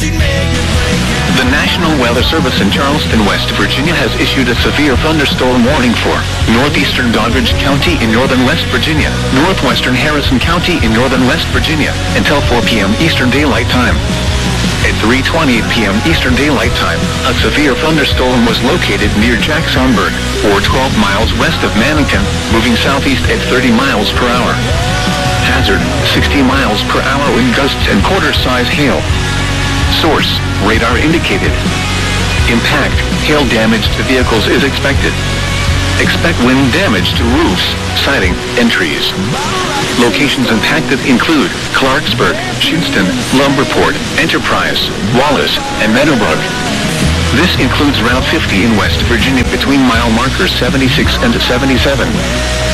The National Weather Service in Charleston, West Virginia has issued a severe thunderstorm warning for northeastern Doddridge County in northern West Virginia, northwestern Harrison County in northern West Virginia, until 4 p.m. Eastern Daylight Time. At 3:28 p.m. Eastern Daylight Time, a severe thunderstorm was located near Jacksonburg, or 12 miles west of Mannington, moving southeast at 30 miles per hour. Hazard, 60 miles per hour wind gusts and quarter-size hail. Source, radar indicated. Impact, hail damage to vehicles is expected. Expect wind damage to roofs, siding, and trees. Locations impacted include Clarksburg, Houston, Lumberport, Enterprise, Wallace, and Meadowbrook. This includes Route 50 in West Virginia between mile markers 76 and 77.